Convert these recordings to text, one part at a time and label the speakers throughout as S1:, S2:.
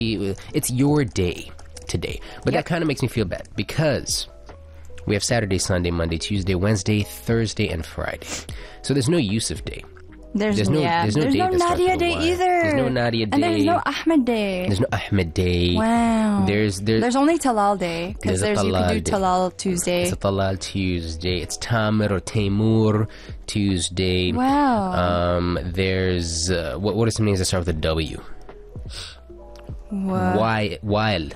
S1: It's your day today. But that kind of makes me feel bad because we have Saturday, Sunday, Monday, Tuesday, Wednesday, Thursday, and Friday. So there's no Yusuf Day.
S2: There's no Nadia Day either.
S1: There's no Nadia Day.
S2: And there's no Ahmed Day.
S1: There's no Ahmed Day.
S2: Wow.
S1: There's
S2: only Talal Day. Because you can do Talal Tuesday.
S1: It's a Talal Tuesday. It's Tamir or Taimur Tuesday.
S2: Wow.
S1: There's what are some names that start with a W? Wa'il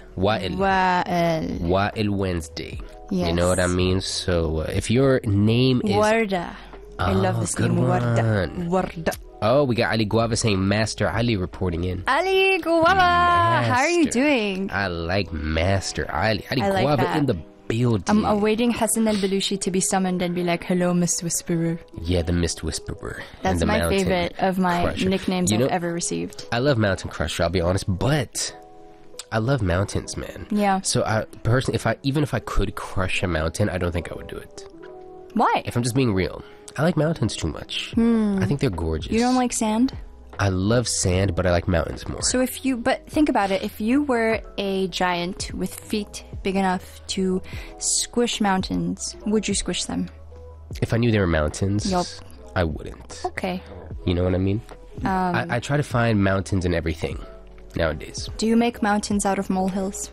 S1: Wednesday.
S2: Yes.
S1: You know what I mean? So if your name is
S2: Warda. I love this name. Warda.
S1: Oh, we got Ali Guava saying Master Ali reporting in.
S2: Ali Guava, how are you doing?
S1: I like Master Ali. Ali
S2: like
S1: Guava
S2: that.
S1: in the building.
S2: I'm awaiting Hassan al-Belushi to be summoned and be like, hello, Mist Whisperer.
S1: Yeah, the Mist Whisperer.
S2: That's
S1: the
S2: my favorite of my
S1: Crusher.
S2: nicknames I've ever received.
S1: I love Mountain Crusher, I'll be honest, but I love mountains, man.
S2: Yeah.
S1: So I personally, if I could crush a mountain, I don't think I would do it.
S2: Why?
S1: If I'm just being real, I like mountains too much. I think they're gorgeous.
S2: You don't like sand?
S1: I love sand, but I like mountains more.
S2: So but think about it. If you were a giant with feet big enough to squish mountains, would you squish them?
S1: If I knew they were mountains,
S2: Yup.
S1: I wouldn't.
S2: Okay.
S1: You know what I mean? I try to find mountains in everything nowadays.
S2: Do you make mountains out of molehills?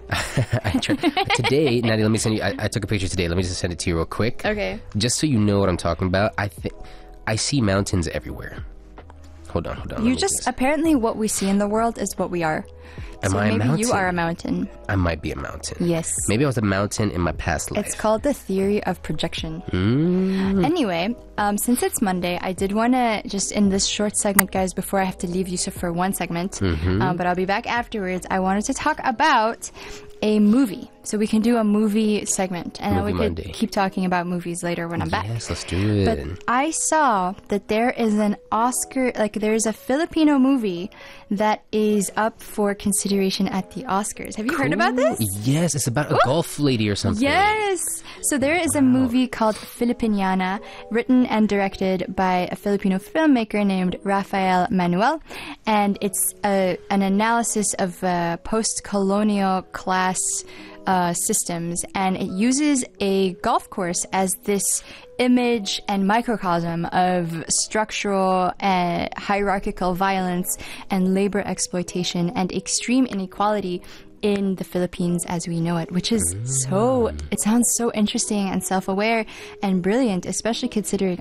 S1: Today, Nadia, let me send you. I took a picture today. Let me just send it to you real quick.
S2: Okay.
S1: Just so you know what I'm talking about. I see mountains everywhere. Hold on.
S2: You just apparently what we see in the world is what we are.
S1: Am I a mountain?
S2: Maybe you are a mountain.
S1: I might be a mountain.
S2: Yes.
S1: Maybe I was a mountain in my past life.
S2: It's called the theory of projection. Anyway, since it's Monday, I did want to just in this short segment, guys, before I have to leave Yusuf for one segment, but I'll be back afterwards. I wanted to talk about a movie. So we can do a movie segment. And then we could keep talking about movies later when I'm back.
S1: Yes, let's do it.
S2: But I saw that there is an Oscar, there's a Filipino movie that is up for consideration at the Oscars. Have you heard about this?
S1: Yes, it's about a golf lady or something.
S2: Yes! So there is a movie called Filipiniana, written and directed by a Filipino filmmaker named Rafael Manuel. And it's an analysis of post-colonial class systems, and it uses a golf course as this image and microcosm of structural hierarchical violence and labor exploitation and extreme inequality in the Philippines as we know it, which is it sounds so interesting and self-aware and brilliant, especially considering,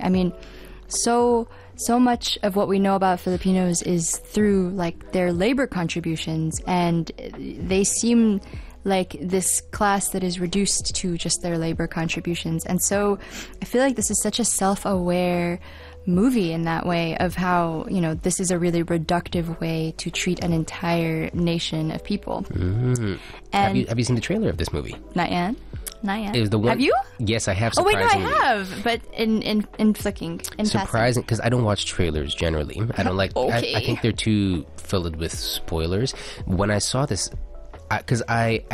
S2: so much of what we know about Filipinos is through their labor contributions, and they seem like this class that is reduced to just their labor contributions. And so I feel like this is such a self-aware movie in that way of how, this is a really reductive way to treat an entire nation of people. And
S1: have you seen the trailer of this movie?
S2: Not yet.
S1: It was the one.
S2: Have you?
S1: Yes, I have.
S2: Oh wait, no, I have, but in flicking.
S1: Surprising, because I don't watch trailers generally. I don't like.
S2: Okay.
S1: I think they're too filled with spoilers. When I saw this, because I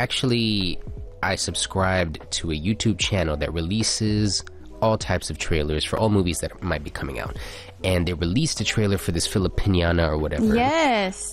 S1: subscribed to a YouTube channel that releases all types of trailers for all movies that might be coming out, and they released a trailer for this Filipiniana or whatever.
S2: Yes.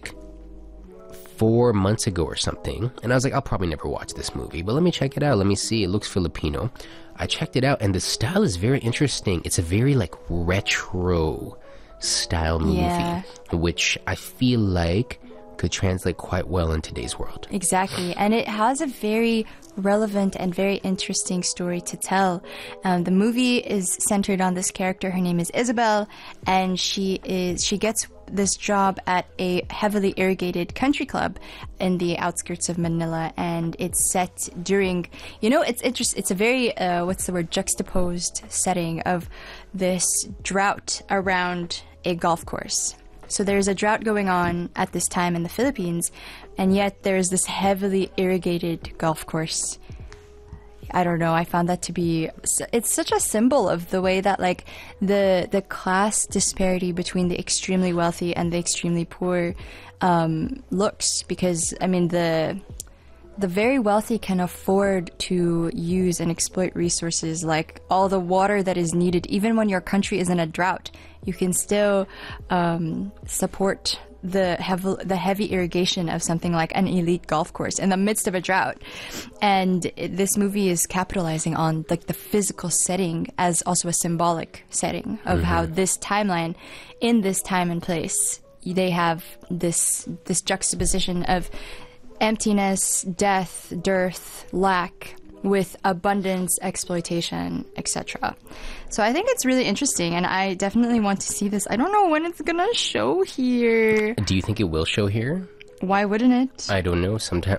S1: 4 months ago or something, and I was like, I'll probably never watch this movie, but let me check it out. Let me see. It looks Filipino. I checked it out, and the style is very interesting. It's a very retro style movie, which I feel like could translate quite well in today's world.
S2: Exactly, and it has a very relevant and very interesting story to tell. The movie is centered on this character. Her name is Isabel, and she gets this job at a heavily irrigated country club in the outskirts of Manila, and it's set during, it's a very juxtaposed setting of this drought around a golf course. So there's a drought going on at this time in the Philippines, and yet there's this heavily irrigated golf course. I don't know, I found that to be, it's such a symbol of the way that the class disparity between the extremely wealthy and the extremely poor looks, because the very wealthy can afford to use and exploit resources like all the water that is needed. Even when your country is in a drought, you can still support the heavy irrigation of something like an elite golf course in the midst of a drought. And this movie is capitalizing on like the physical setting as also a symbolic setting of how this timeline, in this time and place, they have this juxtaposition of emptiness, death, dearth, lack, with abundance, exploitation, etc. So I think it's really interesting, and I definitely want to see this. I don't know when it's gonna show here.
S1: Do you think it will show here?
S2: Why wouldn't it?
S1: I don't know. Sometime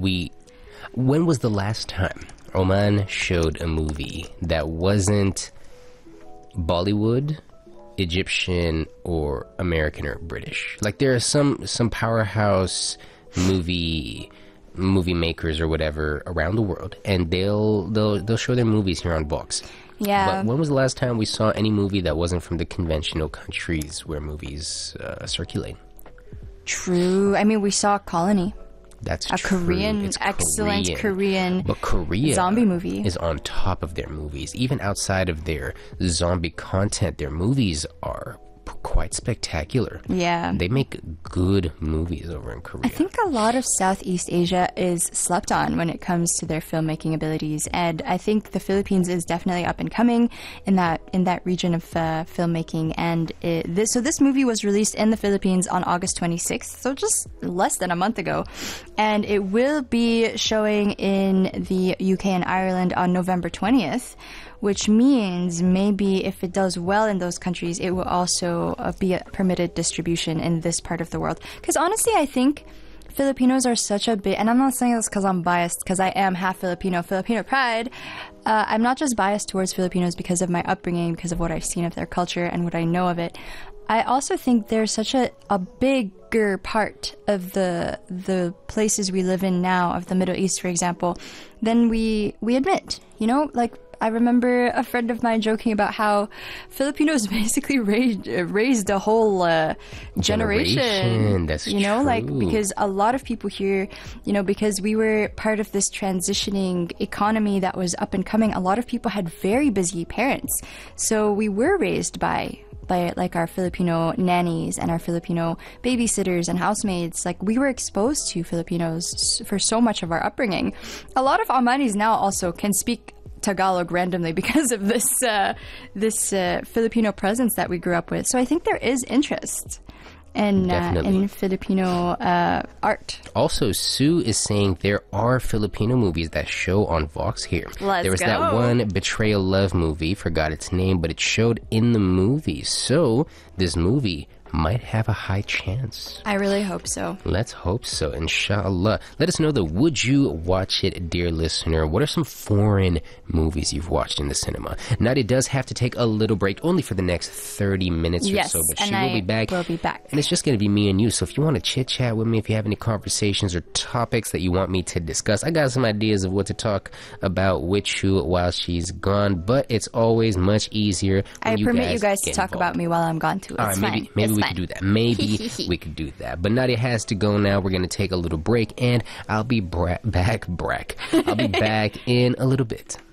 S1: when was the last time Oman showed a movie that wasn't Bollywood, Egyptian, or American or British? Like there are some powerhouse movie makers or whatever around the world, and they'll show their movies here on Vox.
S2: Yeah.
S1: But when was the last time we saw any movie that wasn't from the conventional countries where movies circulate?
S2: True. I mean, we saw Colony.
S1: That's
S2: a
S1: true.
S2: Korean, excellent Korean
S1: but Korea
S2: zombie movie
S1: is on top of their movies. Even outside of their zombie content, their movies are quite spectacular.
S2: Yeah.
S1: They make good movies over in Korea.
S2: I think a lot of Southeast Asia is slept on when it comes to their filmmaking abilities, and I think the Philippines is definitely up and coming in that region of filmmaking. And this movie was released in the Philippines on August 26th, so just less than a month ago, and it will be showing in the UK and Ireland on November 20th. Which means maybe if it does well in those countries, it will also be a permitted distribution in this part of the world. Because honestly, I think Filipinos are such a big, and I'm not saying this because I'm biased, because I am half Filipino pride. I'm not just biased towards Filipinos because of my upbringing, because of what I've seen of their culture and what I know of it. I also think they're such a bigger part of the places we live in now, of the Middle East, for example, than we admit. You know, like, I remember a friend of mine joking about how Filipinos basically raised a whole generation.
S1: That's
S2: you know,
S1: true.
S2: like, because a lot of people here, you know, because we were part of this transitioning economy that was up and coming, a lot of people had very busy parents. So we were raised by like our Filipino nannies and our Filipino babysitters and housemaids. Like, we were exposed to Filipinos for so much of our upbringing. A lot of Omanis now also can speak Tagalog randomly because of this Filipino presence that we grew up with. So I think there is interest in Filipino art.
S1: Also, Sue is saying there are Filipino movies that show on Vox here. There was that one Betrayal Love movie, forgot its name, but it showed in the movie. So this movie might have a high chance.
S2: I really hope so.
S1: Let's hope so, inshallah. Let us know the would you watch it, dear listener. What are some foreign movies you've watched in the cinema? Nadia does have to take a little break, only for the next 30 minutes or so, but she will be back.
S2: Will be back.
S1: And it's just going to be me and you, so if you want to chit-chat with me, if you have any conversations or topics that you want me to discuss, I got some ideas of what to talk about with you while she's gone, but it's always much easier when
S2: I permit you guys to talk about me while I'm gone too.
S1: All right, maybe we could do that. Maybe we could do that. But Nadia has to go now. We're going to take a little break, and I'll be back in a little bit.